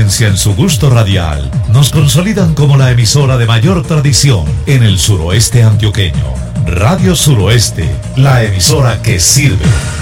experiencia en su gusto radial nos consolidan como la emisora de mayor tradición en el suroeste antioqueño. Radio Suroeste, la emisora que sirve.